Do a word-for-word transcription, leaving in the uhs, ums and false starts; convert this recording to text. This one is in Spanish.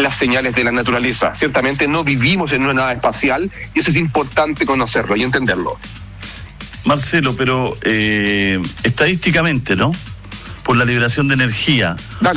las señales de la naturaleza. Ciertamente no vivimos en una nave espacial y eso es importante conocerlo y entenderlo. Marcelo, pero eh, estadísticamente, ¿no? Por la liberación de energía, Dale.